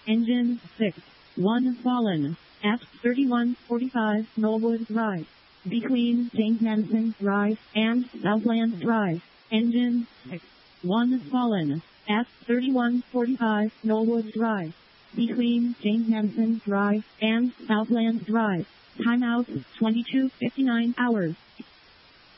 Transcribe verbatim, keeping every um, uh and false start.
Engine six. one fallen. At thirty-one forty-five Knollwood Drive. Between Saint Nansen Drive and Southland Drive. Engine six. one fallen. At thirty-one forty-five Knollwood Drive. Between Saint Nansen Drive and Southland Drive. Timeout twenty-two fifty-nine hours.